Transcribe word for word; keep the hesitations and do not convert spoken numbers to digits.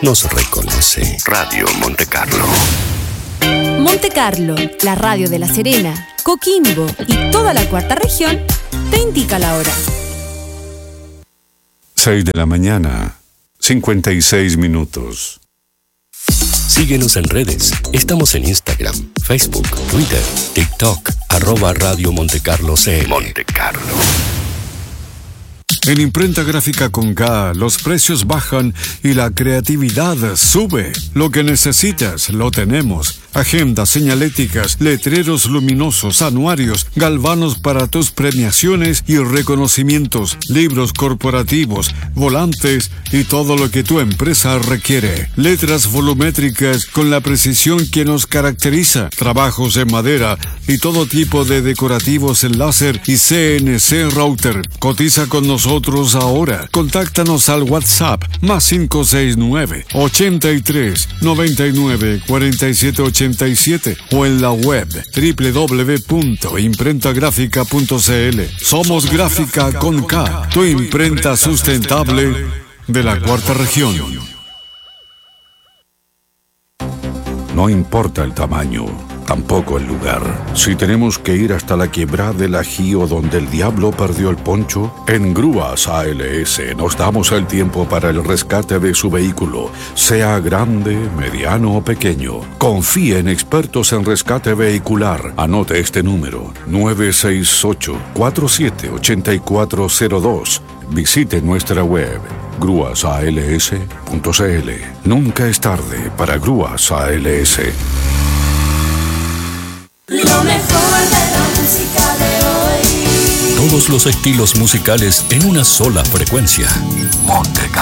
nos reconoce. Radio Monte Carlo. Monte Carlo, la radio de La Serena, Coquimbo y toda la cuarta región, te indica la hora. seis de la mañana, cincuenta y seis minutos. Síguenos en redes. Estamos en Instagram, Facebook, Twitter, TikTok, arroba Radio Monte Carlo C L. Monte Carlo. En Imprenta Gráfica con K, los precios bajan y la creatividad sube. Lo que necesitas, lo tenemos. Agendas, señaléticas, letreros luminosos, anuarios, galvanos para tus premiaciones y reconocimientos, libros corporativos, volantes y todo lo que tu empresa requiere. Letras volumétricas con la precisión que nos caracteriza. Trabajos en madera y todo tipo de decorativos en láser y C N C router. Cotiza con nosotros ahora. Contáctanos al WhatsApp más cinco seis nueve, ochenta y tres, noventa y nueve, cuarenta y siete ochenta y siete o en la web doble u doble u doble u punto imprenta gráfica punto c l. Somos Gráfica con K, tu imprenta sustentable de la cuarta región. No importa el tamaño, tampoco el lugar. Si tenemos que ir hasta la quebrada del Ajío donde el diablo perdió el poncho, en Grúas A L S nos damos el tiempo para el rescate de su vehículo, sea grande, mediano o pequeño. Confíe en expertos en rescate vehicular. Anote este número, nueve seis ocho, cuatro siete ocho cuatro cero dos. Visite nuestra web, grúas a l s punto c l. Nunca es tarde para Grúas A L S. Lo mejor de la música de hoy. Todos los estilos musicales en una sola frecuencia. Monte Carlo.